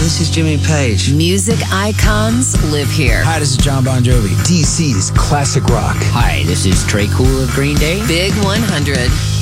this is Jimmy Page. Music icons live here. Hi, this is John Bon Jovi. DC's classic rock. Hi, this is Trey Cool of Green Day. Big 100.